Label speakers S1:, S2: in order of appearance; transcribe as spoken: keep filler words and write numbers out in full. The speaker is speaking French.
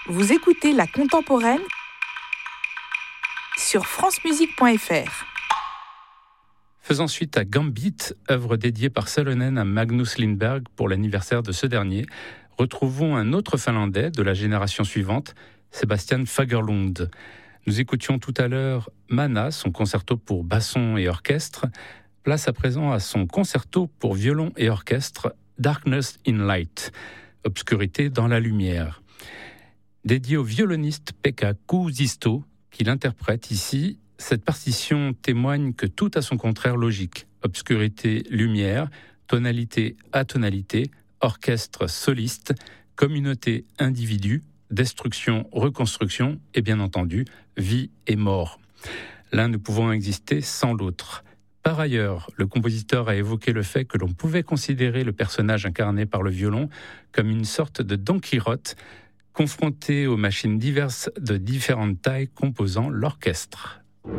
S1: Vous écoutez La Contemporaine sur francemusique point f r.
S2: Faisant suite à Gambit, œuvre dédiée par Salonen à Magnus Lindberg pour l'anniversaire de ce dernier, retrouvons un autre Finlandais de la génération suivante, Sebastian Fagerlund. Nous écoutions tout à l'heure Mana, son concerto pour basson et orchestre. Place à présent à son concerto pour violon et orchestre, Darkness in Light, obscurité dans la lumière. Dédié au violoniste Pekka Kuusisto, qui l'interprète ici, cette partition témoigne que tout a son contraire logique. Obscurité, lumière, tonalité, atonalité, orchestre, soliste, communauté, individu, destruction, reconstruction et bien entendu, vie et mort. L'un ne pouvant exister sans l'autre. Par ailleurs, le compositeur a évoqué le fait que l'on pouvait considérer le personnage incarné par le violon comme une sorte de Don Quichotte, confronté aux machines diverses de différentes tailles composant l'orchestre.